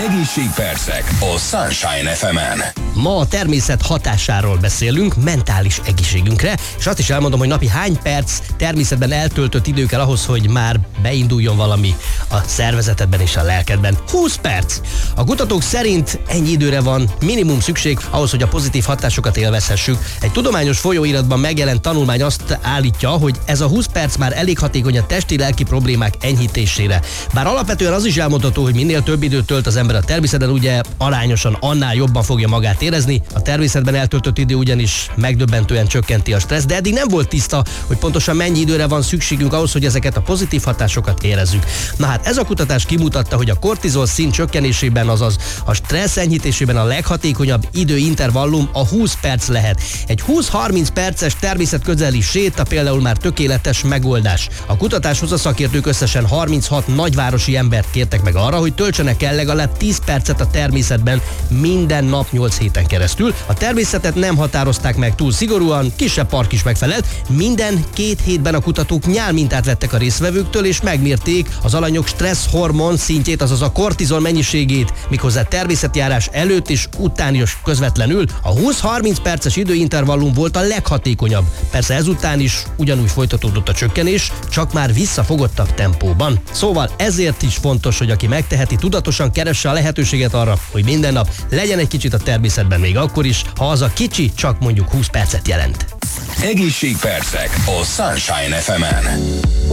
Egészségpercek a Sunshine FM-en. Ma a természet hatásáról beszélünk, mentális egészségünkre, és azt is elmondom, hogy napi hány perc természetben eltöltött idő kell ahhoz, hogy már beinduljon valami a szervezetedben és a lelkedben. 20 perc! A kutatók szerint ennyi időre van minimum szükség ahhoz, hogy a pozitív hatásokat élvezhessük. Egy tudományos folyóiratban megjelent tanulmány azt állítja, hogy ez a 20 perc már elég hatékony a testi-lelki problémák enyhítésére. Bár alapvetően az is elmondható, hogy minél több időt tölt az ember a természetben, ugye arányosan annál jobban fogja magát érezni. A természetben eltöltött idő ugyanis megdöbbentően csökkenti a stressz, de eddig nem volt tiszta, hogy pontosan mennyi időre van szükségünk ahhoz, hogy ezeket a pozitív hatásokat érezzük. Na hát ez a kutatás kimutatta, hogy a kortizol szint csökkenésében, azaz a stressz enyhítésében a leghatékonyabb időintervallum a 20 perc lehet. Egy 20-30 perces természetközeli séta például már tökéletes megoldás. A kutatáshoz a szakértők összesen 36 nagyvárosi embert kértek meg arra, hogy töltsenek el legalább 10 percet a természetben minden nap 8 héten keresztül. A természetet nem határozták meg túl szigorúan, kisebb park is megfelelt. Minden 2 hétben a kutatók nyálmintát vettek a résztvevőktől, és megmérték az alanyok stresszhormon szintjét, azaz a kortizol mennyiségét, méghozzá természetjárás előtt és után is közvetlenül. A 20-30 perces időintervallum volt a leghatékonyabb. Persze ezután is ugyanúgy folytatódott a csökkenés, csak már visszafogottabb tempóban. Szóval ezért is fontos, hogy aki megteheti, tudatosan keresse a lehetőséget arra, hogy minden nap legyen egy kicsit a természetben, még akkor is, ha az a kicsi csak mondjuk 20 percet jelent. Egészségpercek a Sunshine FM-en.